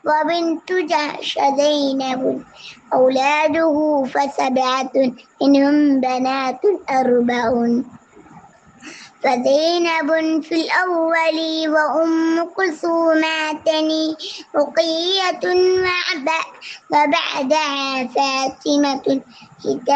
وبنت جحش زينب أولاده فسبعة منهم بنات أربع فزينب في الأول وأم كلثوم تني رقية وبعدها فاطمة